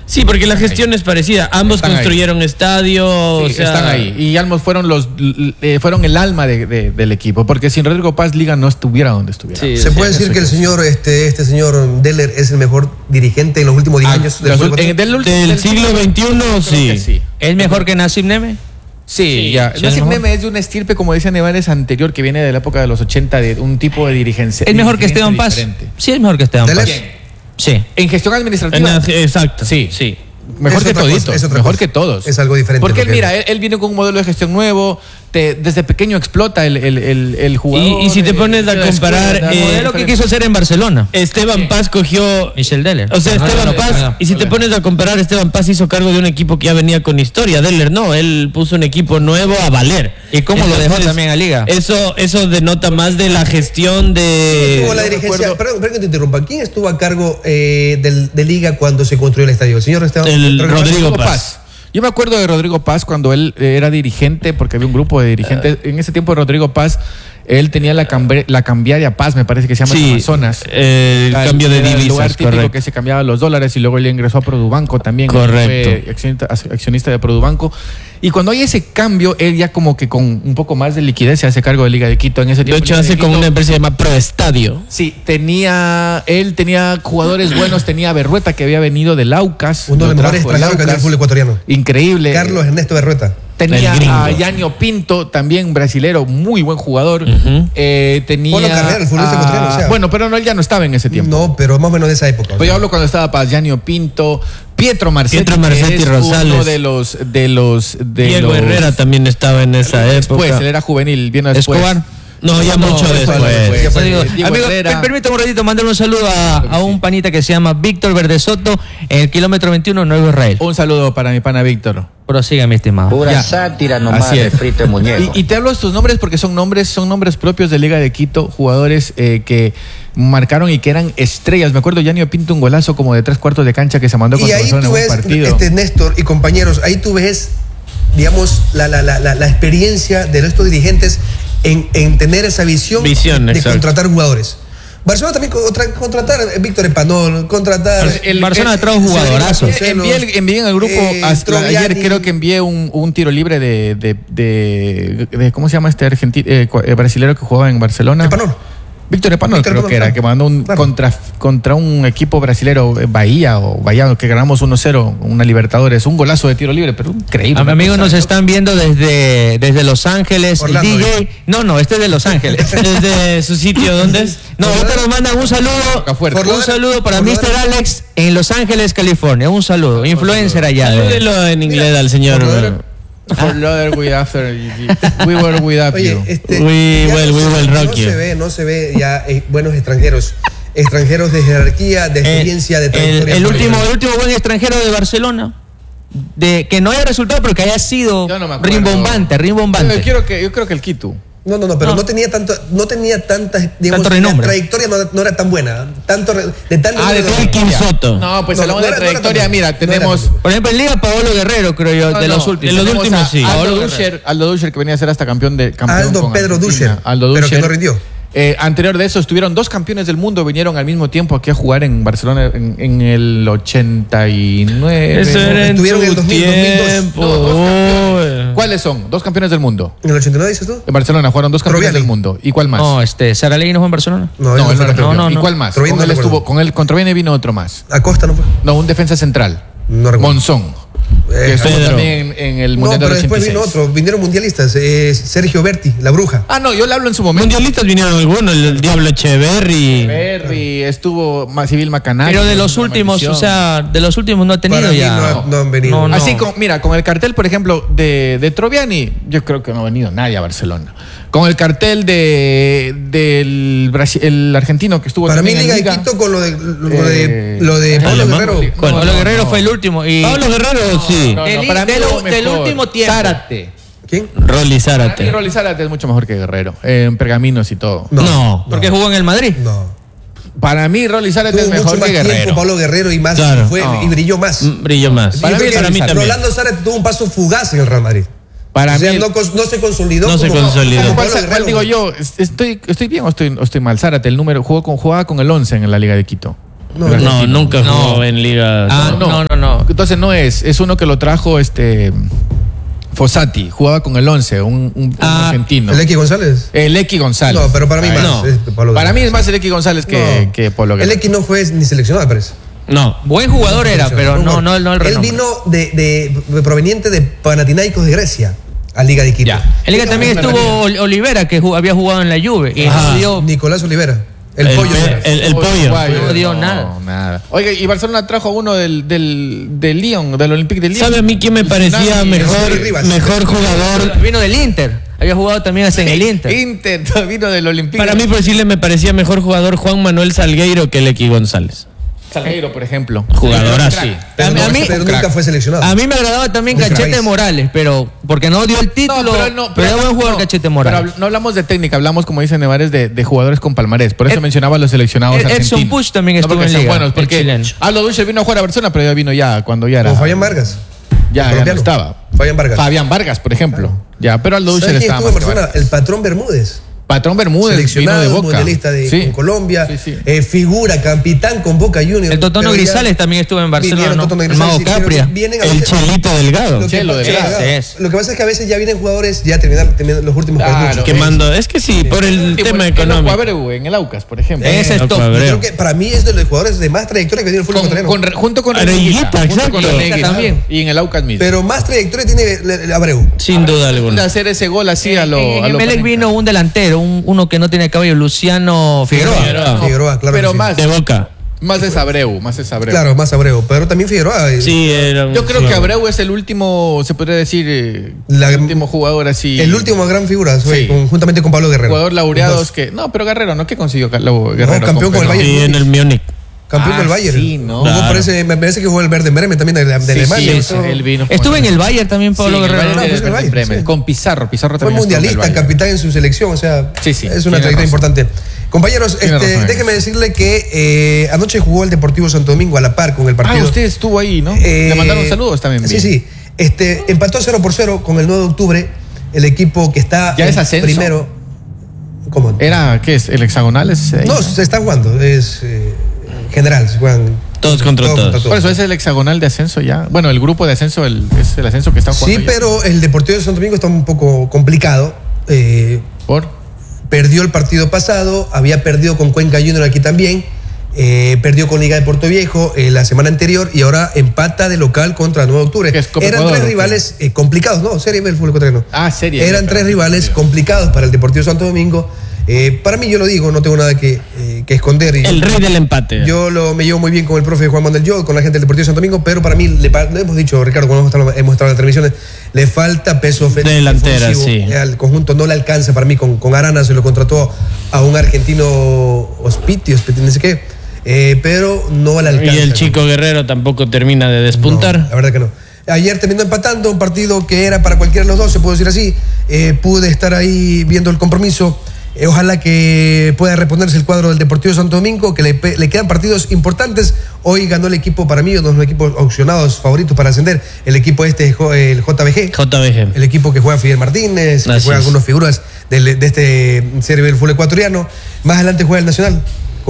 Sí, porque la gestión es parecida. Ambos Están construyeron estadio. Sí, o sea, están ahí. Y ambos fueron el alma del equipo. Porque sin Rodrigo Paz, Liga no estuviera donde estuviera. Sí, ¿Se puede decir que el señor, este señor Deller es el mejor dirigente en los últimos 10 años? del siglo XXI, sí. ¿Es mejor que Nassim Neme? Sí, ya. Nassim Neme es de una estirpe, como decía Nevares, anterior, que viene de la época de los 80, de un tipo de dirigencia. ¿Es mejor que Esteban Paz? Diferente. Sí, es mejor que Esteban Paz. ¿Deller? Sí. En gestión administrativa. Exacto. Sí. Sí. Mejor Es que otra cosa, toditos, es otra mejor cosa. que todos. Es algo diferente. Porque lo que mira, él viene con un modelo de gestión nuevo, desde pequeño explota el jugador. Y si te pones a comparar, El modelo que quiso hacer en Barcelona. Esteban Paz cogió. Michel Deller. O sea, Esteban Paz, y si te pones a comparar, Esteban Paz hizo cargo de un equipo que ya venía con historia. Deller no, él puso un equipo nuevo a valer. ¿Y cómo lo dejó también a Liga? Eso denota más de la gestión de. Estuvo la dirigencia, perdón que te interrumpa. ¿Quién estuvo a cargo de Liga cuando se construyó el estadio? ¿El señor Esteban? Rodrigo Paz. Yo me acuerdo de Rodrigo Paz cuando él era dirigente, porque había un grupo de dirigentes. En ese tiempo, Rodrigo Paz, él tenía la Cambiaria Paz, me parece que se llama, en Amazonas. El cambio de Era el divisas, lugar típico correcto. que se cambiaba los dólares, y luego él ingresó a Produbanco también. Correcto. Fue accionista de Produbanco. Y cuando hay ese cambio, él ya como que con un poco más de liquidez se hace cargo de Liga de Quito. En ese De tiempo, hecho, Liga de hace como Quito, una empresa llamada Proestadio. Sí, él tenía jugadores buenos, tenía a Berrueta, que había venido del Aucas. Uno de los lo mejores trajo del extranjeros que hay en el Aucas. fútbol ecuatoriano. Increíble. Carlos Ernesto Berrueta. Tenía El gringo. a Yanio Pinto, también brasilero, muy buen jugador. Tenía Polo Carrera, el futbolista ecuatoriano, o sea. Bueno, pero no, él ya no estaba en ese tiempo. No, pero más o menos de esa época. Pues yo hablo cuando estaba Paz, Yanio Pinto, Pietro Marcetti, Marcetti que es Rosales. uno de los Diego Herrera también estaba en esa época. Después, él era juvenil, vino después. Escobar. No, ya mucho después. Ya fue. Digo, Diego amigo, Herrera. permítame un ratito mandarle un saludo a un panita que se llama Víctor Verdesoto en el kilómetro 21, Nuevo Israel. Un saludo para mi pana Víctor. Prosiga, mi estimado. Pura Ya. sátira nomás Así de es. frito de muñeco. Y te hablo de estos nombres porque son nombres propios de Liga de Quito, jugadores que marcaron y que eran estrellas. Me acuerdo Yanio Pinto, un golazo como de 3/4 de cancha que se mandó Y contra ahí Barcelona tú en un ves, partido. Néstor y compañeros, ahí tú ves, digamos, la experiencia de estos dirigentes en tener esa visión de exacto. contratar jugadores. Barcelona también contratar a Víctor Epanol, contratar... Barcelona trajo jugadorazos. Envié en el grupo, hasta Troviani. ayer creo que envié un tiro libre de ¿cómo se llama este brasilero que jugaba en Barcelona? Epanol. Víctor Epanol, Víctor creo que Epanol, era, que mandó claro. contra un equipo brasilero, Bahía, que ganamos 1-0, una Libertadores, un golazo de tiro libre, pero increíble. Amigos, nos están viendo desde Los Ángeles. Orlando, el DJ. No, este es de Los Ángeles. Desde su sitio, ¿dónde es? No, ahorita nos mandan un saludo. Acá fuerte. Un saludo para Por Mr. Alex en Los Ángeles, California. Un saludo. Influencer allá. Salúdelo en inglés al señor. For Loder, we were without Oye, you. We ya will rock you. no se ve ya buenos extranjeros de jerarquía, de experiencia, de trayectoria. el último buen extranjero de Barcelona. Que no haya resultado, pero que haya sido Yo no me acuerdo. rimbombante. Yo creo que el Quito. No, pero no tenía tanta, digamos, Tanto renombre. la trayectoria no era tan buena. de Kim Soto. No, pues No, hablamos no de era- no era trayectoria. tan- Mira, no tenemos. era tan- Por ejemplo, en Liga, Paolo Guerrero, creo yo, de los últimos. de los Tenemos últimos, a sí. Aldo Duscher, que venía a ser hasta campeón Aldo con Pedro Argentina. Duscher, Aldo pero que Duscher. no rindió. Anterior de eso estuvieron 2 campeones del mundo, vinieron al mismo tiempo aquí a jugar en Barcelona en el 89. Eso era en Estuvieron en el tu 2000, tiempo. 2002. Uy. ¿Cuáles son? 2 campeones del mundo. ¿En el 89 dices tú? En Barcelona jugaron 2 campeones Troviani. del mundo. ¿Y cuál más? No, Saraley no fue en Barcelona. No, No, él él no era fue. campeón. ¿Y no. cuál más? Troviani Con no él recuerdo. estuvo, con él, contra Troviani vino otro más. Acosta no fue. No, un defensa central. No recuerdo. Monzón. Que estuvo Pedro. también en el No, Mundial pero del después 86. vino otro. Vinieron mundialistas. Sergio Berti, la bruja. Ah, no, yo le hablo en su momento. Mundialistas vinieron algunos, el Diablo Echeverry. Berry, estuvo Civil Macanal. Pero de los últimos, o sea, de los últimos no ha tenido Para mí ya. no han venido. No. Así, mira, con el cartel, por ejemplo, de Troviani, yo creo que no ha venido nadie a Barcelona. Con el cartel el argentino que estuvo Para mí también en Liga de Quito con lo de Pablo alemán. Guerrero. Pablo Guerrero fue el último. Y Pablo Guerrero, sí. para mí lo del mejor. último tiempo. Zárate. ¿Quién? Rolly Para mí Zárate. Rolly Zárate es mucho mejor que Guerrero. En pergaminos y todo. No. Porque jugó en el Madrid. No. Para mí Rolly Zárate Tuvo es mucho mejor más que tiempo Guerrero. Pablo Guerrero y más Claro. y brilló más. Brilló más. Para mí también. Rolando Zárate tuvo un paso fugaz en el Real Madrid. Para O sea, mí. no se consolidó. No se como- consolidó. como ¿Cuál, Pablo cuál Guerrero. digo yo? ¿Estoy bien o estoy mal? Zárate, el número, jugaba con el 11 en la Liga de Quito. No, nunca jugó en Liga. Ah, no. No. Entonces no es uno que lo trajo Fossati, jugaba con el 11, un argentino. ¿El X González? El X González. No, pero para mí más. no. Es Pablo Para mí Guerrero. es más el X González que Pablo El Guerrero. X no fue ni seleccionado, me parece. No. Buen jugador era, pero no el Él renombre. vino de proveniente de Panathinaikos de Grecia a Liga de Quito. Ya. En Liga también estuvo Olivera, que había jugado en la Juve. Y Ajá. no dio, Nicolás Olivera. El pollo. el pollo. Uruguayo. No dio nada. Oiga, y Barcelona trajo a uno del Lyon, del Olympique de Lyon. ¿Sabe a mí quién me parecía Tsunami, mejor Rivas. jugador? vino del Inter. Había jugado también hasta en el Inter. Inter vino del Olympique. Para mí, por decirle, me parecía mejor jugador Juan Manuel Salgueiro que el X González. Salgueiro, por ejemplo. Jugador así. Pero, A mí- pero nunca fue seleccionado. A mí me agradaba también Un Cachete raíz. Morales, pero porque no dio el título. Pero era buen jugador Cachete Morales. No hablamos de técnica, hablamos, como dice Nevares, de jugadores con palmarés. Por eso mencionaba a los seleccionados Edson argentinos. Puig también estuvo porque en sean Liga, buenos, el porque chileno. Aldo Duche vino a jugar a Barcelona, pero ya vino cuando ya era. O Fabián Vargas. Ya no colombiano. estaba. Fabián Vargas. Fabián Vargas, por ejemplo. Ya, pero Aldo Duche ¿Sabes quién estaba estuvo en más que Barcelona? Vargas. El patrón Bermúdez. Patrón Bermúdez vino de Seleccionado, Boca. mundialista Sí. con Colombia. Sí. Figura, capitán con Boca Juniors. El Totono Pero ya Grisales también estuvo en Barcelona. vinieron ¿no? Totono El Grisales, Mago sí, pero Capria. vienen a El veces- Chelito Delgado. Lo que Chelo pasa- Delgado. Es. Lo que pasa es que a veces ya vienen jugadores ya terminan los últimos Claro. cartuchos. Quemando. Es que sí, por el tema económico. Abreu en el Aucas, por ejemplo. Ese es Loco, top. Abreu. Yo creo que para mí es de los jugadores de más trayectoria que tiene el fútbol ecuatoriano. Junto con Reneguita, Reneguita, junto con exacto. Reneguita También. Y en el Aucas mismo. Pero más trayectoria tiene Abreu. Sin duda de alguna. hacer ese gol así a lo. En a lo Emelec Panenka. vino un delantero, uno que no tiene cabello, Luciano Figueroa. Figueroa, claro. Pero que sí. más. De Boca. Más es Abreu. Claro, más Abreu. Pero también Figueroa. Sí, era un- Yo creo que Abreu es el último, se podría decir, el último jugador así. El último gran figura, fue, Sí. juntamente con Pablo Guerrero. jugador laureado Los dos. que. No, pero Guerrero, ¿no? ¿Qué consiguió Guerrero? campeón con el Bayern. Sí, en el Múnich. Campeón Ah, del Bayern. sí, ¿no? Jugó Claro. me parece que jugó el Verde Bremen también de Alemania. Sí, él vino. Estuvo en el Bayern también, Pablo Guerrero. Bayern. pues, el Bayern, sí. Con Pizarro. Pizarro Fue también estuvo en el mundialista, Bayern. capitán en su selección, o sea, Sí, sí, es tiene una trayectoria razón. importante. Compañeros, Tiene razón, déjeme decirle que anoche jugó el Deportivo Santo Domingo a la par con el partido. Usted estuvo ahí, ¿no? Le mandaron saludos también. Sí, sí. Empató 0-0 con el 9 de octubre, el equipo que está ¿Ya es ascenso? primero. ¿Cómo? ¿Qué es? ¿El hexagonal? No, se está jugando, es general, se juegan Todos contra todos. Por eso es el hexagonal de ascenso ya. Bueno, el grupo de ascenso es el ascenso que están jugando. Sí, ya. pero el Deportivo de Santo Domingo está un poco complicado. ¿Por? Perdió el partido pasado, había perdido con Cuenca Junior aquí también, perdió con Liga de Puerto Viejo la semana anterior y ahora empata de local contra el 9 de octubre. ¿Qué es Copa Eran Ecuador, tres o qué? rivales complicados, ¿no? Serie B del fútbol ecuatoriano. Serie B, Eran pero- tres rivales complicados para el Deportivo Santo Domingo. Para mí, yo lo digo, no tengo nada que esconder. Y El rey del empate. yo me llevo muy bien con el profe Juan Manuel Yod, con la gente del Deportivo Santo Domingo, pero para mí, lo hemos dicho, Ricardo, cuando hemos estado en las transmisiones, le falta peso Delantera, ofensivo. sí. Al conjunto no le alcanza para mí. Con Arana se lo contrató a un argentino Ospiti, no sé qué, pero no le alcanza. Y el chico Guerrero tampoco termina de No, despuntar. la verdad que no. Ayer terminó empatando un partido que era para cualquiera de los dos, se puede decir así. Pude estar ahí viendo el compromiso. Ojalá que pueda reponerse el cuadro del Deportivo Santo Domingo, que le quedan partidos importantes. Hoy ganó el equipo, para mí, uno de los equipos opcionados favoritos para ascender. El equipo el JBG. JBG. El equipo que juega Fidel Martínez, que Así juega es. algunas figuras de este Serie B del fútbol ecuatoriano. Más adelante juega el Nacional,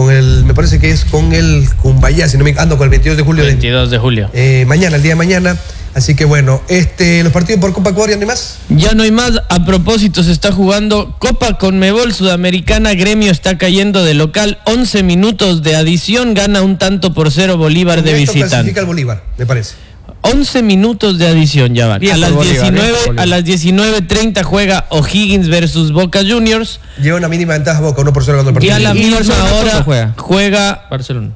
me parece que es con el Cumbayá, si no me ando con el 22 de julio. 22 de julio. Mañana, el día de mañana. Así que bueno, los partidos por Copa Ecuador, ¿ya no hay más? Ya no hay más. A propósito, se está jugando Copa Conmebol Sudamericana. Gremio está cayendo de local. 11 minutos de adición. Gana 1-0 Bolívar de Con esto visitante. clasifica el Bolívar, me parece. 11 minutos de adición ya van. Bien A por las Bolívar, 19, bien por a las 19:30 juega O'Higgins versus Boca Juniors. Lleva una mínima ventaja Boca, 1-0 ganando el Y partido. a la Y misma Barcelona hora juega. juega Barcelona.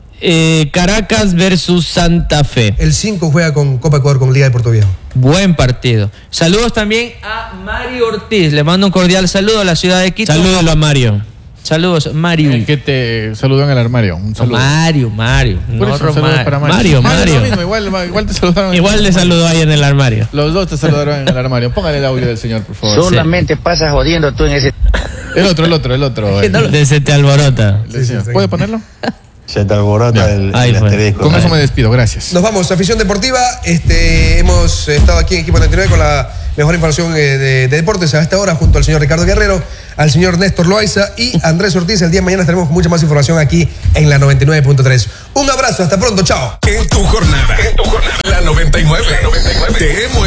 Caracas versus Santa Fe. El 5 juega con Copa Ecuador con Liga de Puerto Viejo. Buen partido. Saludos también a Mario Ortiz. Le mando un cordial saludo a la ciudad de Quito. Salúdalo a Mario. Saludos, Mario. Que te saludó en el armario. Un No, saludo. Mario. Por No, eso, un saludo Romario. para Mario. lo mismo, igual te saludaron. Igual le saludó ahí en el armario. Los dos te saludaron en el armario. Póngale el audio del señor, por favor. Solamente pasas jodiendo tú en ese... El otro. De se te alborota. El señor. ¿Puede ponerlo? Se te alborota ahí el fue. asterisco. Con eso me despido, gracias. Nos vamos, afición deportiva. Hemos estado aquí en Equipo 99 con la mejor información de deportes a esta hora, junto al señor Ricardo Guerrero, al señor Néstor Loaiza y Andrés Ortiz. El día de mañana estaremos con mucha más información aquí en la 99.3. Un abrazo, hasta pronto, chao. En tu jornada. La Te hemos